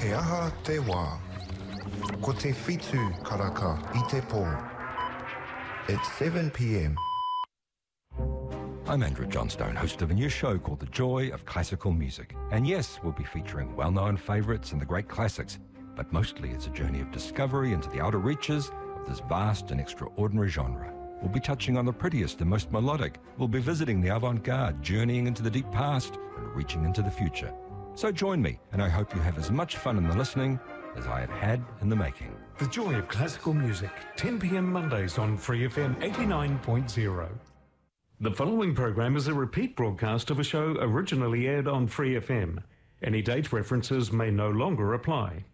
He aha te wā. Ko te whitu karaka I te pō. It's 7 p.m. I'm Andrew Johnstone, host of a new show called The Joy of Classical Music. And yes, we'll be featuring well-known favourites and the great classics, but mostly it's a journey of discovery into the outer reaches of this vast and extraordinary genre. We'll be touching on the prettiest and most melodic. We'll be visiting the avant-garde, journeying into the deep past and reaching into the future. So join me, and I hope you have as much fun in the listening as I have had in the making. The Joy of Classical Music, 10 p.m. Mondays on Free FM 89.0. The following program is a repeat broadcast of a show originally aired on Free FM. Any date references may no longer apply.